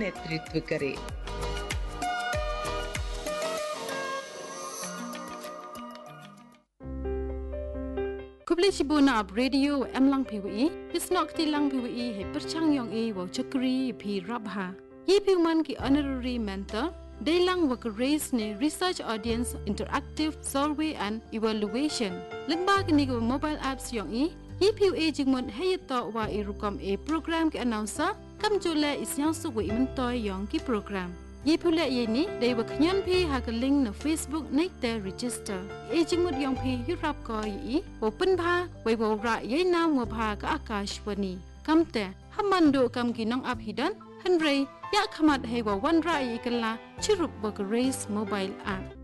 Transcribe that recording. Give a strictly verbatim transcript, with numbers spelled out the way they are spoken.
नेतृत्व करे। Kubli Shibuna ab radio em lang P W E, Disnok ti lang P W E he perchang yong e wa chakri pi rabha. Ye piuman ki honorary mentor, day lang wak raise ne research audience interactive survey and evaluation. Lengba kini ko mobile apps yong e, ye piu e jingmon hey to wa e rukam e program ki announcer, kam jule isyang suwa imentoy yong ki program. Ye pula ye ni day wak nyan pi ha ka link na Facebook nek te register. E jingmut yong pi yurap ko yi open pha wai wo ra ye nam wa pha ka akashwani. Kam te hamando kam ki nong ap hidan hanrei ya khamat hai wa wan ra yi kala chirup wak raise mobile app.